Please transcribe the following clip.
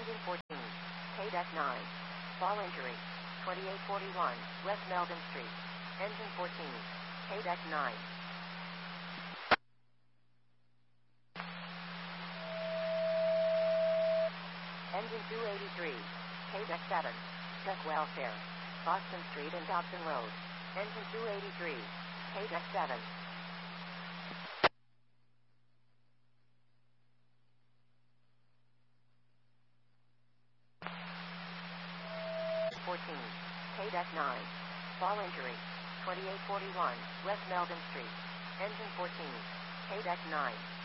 Engine 14. K-Deck 9. Fall injury. 2841 West Melvin Street. Engine 14. K-Deck 9. Engine 283. K-Deck 7. Check welfare. Boston Street and Dobson Road. Engine 283. K-Deck 7. K-Deck 9. Fall injury. 2841 West Melvin Street. Engine 14. K-Deck 9.